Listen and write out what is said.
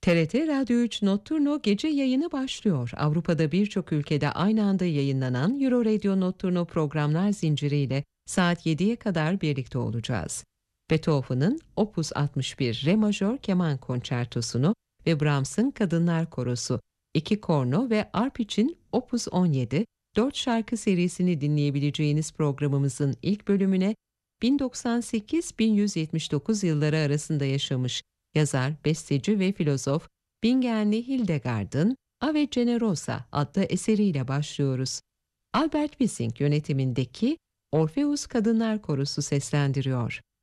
TRT Radyo 3 Notturno gece yayını başlıyor. Avrupa'da birçok ülkede aynı anda yayınlanan Euro Radio Notturno programlar zinciriyle saat 7'ye kadar birlikte olacağız. Beethoven'ın Opus 61 Re majör keman konçertosunu ve Brahms'ın Kadınlar Korosu, 2 korno ve arp için Opus 17, 4 şarkı serisini dinleyebileceğiniz programımızın ilk bölümüne 1098-1179 yılları arasında yaşamış yazar, besteci ve filozof Bingenli Hildegard'ın Ave Generosa adlı eseriyle başlıyoruz. Albert Wissing yönetimindeki Orpheus Kadınlar Korosu seslendiriyor.